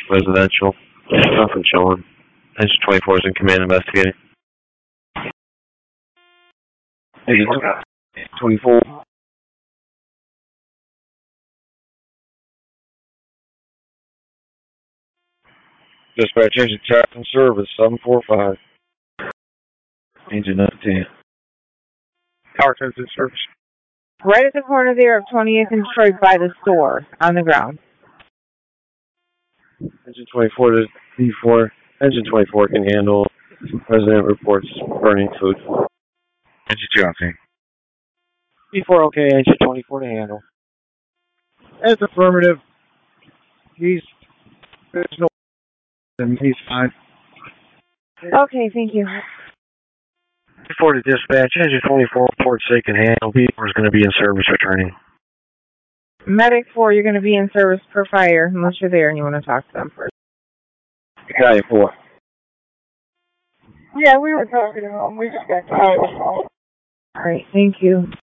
residential. Nothing showing. Engine 24 is in command investigating. Engine 24. Dispatch engine tap in service 745. Engine 19. Power turns in service. Right at the corner there of 20th and Detroit by the store, on the ground. Engine 24 to D4. Engine 24 can handle. Resident reports burning food. Engine 2 okay. D4 okay, engine 24 to handle. That's affirmative. He's fine. Okay, thank you. D4 to dispatch. Engine 24 reports they can handle. D4 is going to be in service returning. Medic 4, you're going to be in service per fire, unless you're there and you want to talk to them first. Guy 4. Yeah, we were talking to him. We just got tired. All right, thank you.